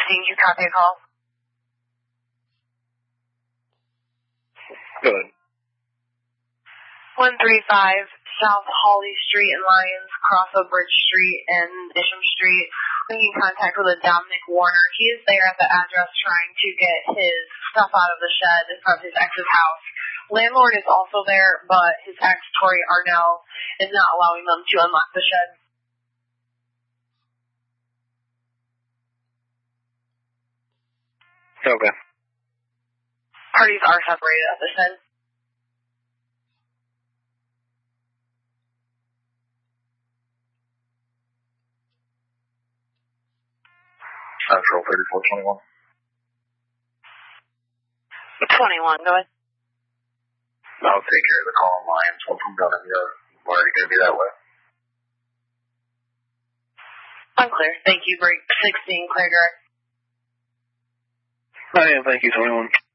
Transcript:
you copy a call? Good. 135 South Hawley Street in Lyons, Crossroad Bridge Street and Isham Street. Making contact with a Dominic Warner. He is there at the address trying to get his stuff out of the shed from his ex's house. Landlord is also there, but his ex, Tori Arnell, is not allowing them to unlock the shed. Okay. Parties are separated at the shed. Central 3421. 21, go ahead. I'll take care of the call in Lyons once I'm done, and you're already going to be that way. Unclear. Thank you, break 16, clear direct. Thank you, 21.